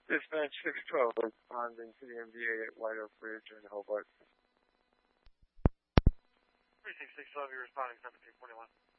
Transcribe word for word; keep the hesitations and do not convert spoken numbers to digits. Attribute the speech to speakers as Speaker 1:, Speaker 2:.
Speaker 1: Dispatch six twelve responding to the M D A at White Oak Ridge in Hobart.
Speaker 2: Precinct six twelve, you're responding seventeen forty-one.